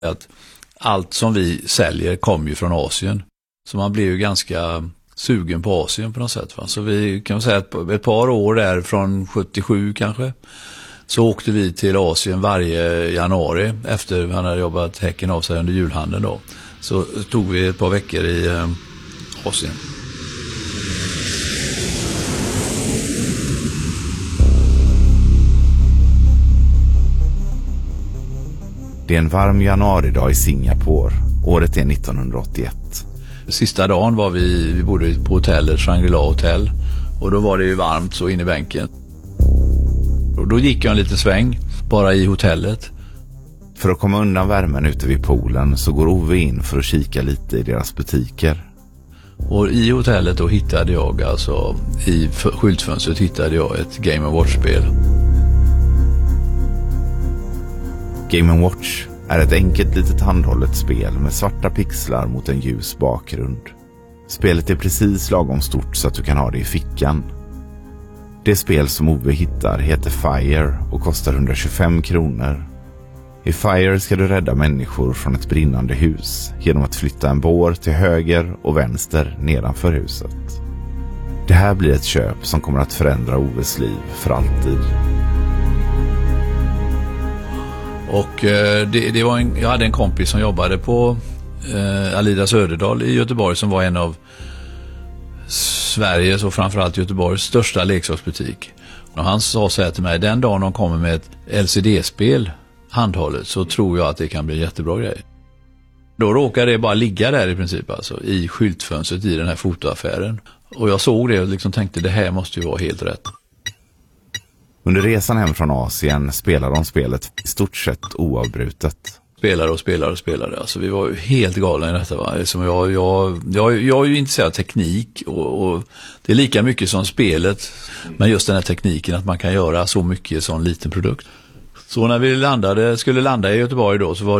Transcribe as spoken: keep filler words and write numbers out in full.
Att allt som vi säljer kommer ju från Asien. Så man blir ju ganska sugen på Asien på något sätt. Va? Så vi kan säga att ett par år där från sjuttiosju kanske så åkte vi till Asien varje januari efter han hade jobbat häcken av sig under julhandeln då. Så tog vi ett par veckor i eh, Asien. Det är en varm januaridag i Singapore. Året är nittonhundraåttioett. Sista dagen var vi, vi bodde på hotellet, Shangri-La Hotel. Och då var det ju varmt så in i bänken. Och då gick jag en liten sväng, bara i hotellet. För att komma undan värmen ute vid poolen så går Ove in för att kika lite i deras butiker. Och i hotellet då hittade jag, alltså i skyltfönstret hittade jag ett Game and Watch-spel. Game and Watch är ett enkelt litet handhållet spel med svarta pixlar mot en ljus bakgrund. Spelet är precis lagom stort så att du kan ha det i fickan. Det spel som Ove hittar heter Fire och kostar hundratjugofem kronor. I Fire ska du rädda människor från ett brinnande hus genom att flytta en bår till höger och vänster nedanför huset. Det här blir ett köp som kommer att förändra Oves liv för alltid. Och eh, det, det var en, jag hade en kompis som jobbade på eh, Alida Söderdal i Göteborg som var en av Sveriges och framförallt Göteborgs största leksaksbutik. Och han sa så här till mig, den dagen de kommer med ett L C D-spel handhållet så tror jag att det kan bli en jättebra grej. Då råkade det bara ligga där i princip alltså, i skyltfönstret i den här fotoaffären. Och jag såg det och liksom tänkte det här måste ju vara helt rätt. Under resan hem från Asien spelade de spelet i stort sett oavbrutet. Spelare och spelare och spelare. Alltså vi var ju helt galna i detta. Va? Som jag, jag, jag, jag är ju intresserad av teknik och, och det är lika mycket som spelet. Men just den här tekniken att man kan göra så mycket i en sån liten produkt. Så när vi landade, skulle landa i Göteborg då så var